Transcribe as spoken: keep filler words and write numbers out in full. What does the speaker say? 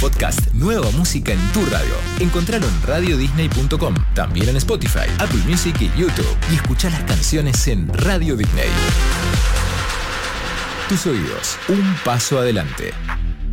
podcast Nueva Música en tu radio. Encontralo en radio disney punto com, también en Spotify, Apple Music y YouTube. Y escuchá las canciones en Radio Disney. Tus oídos, un paso adelante.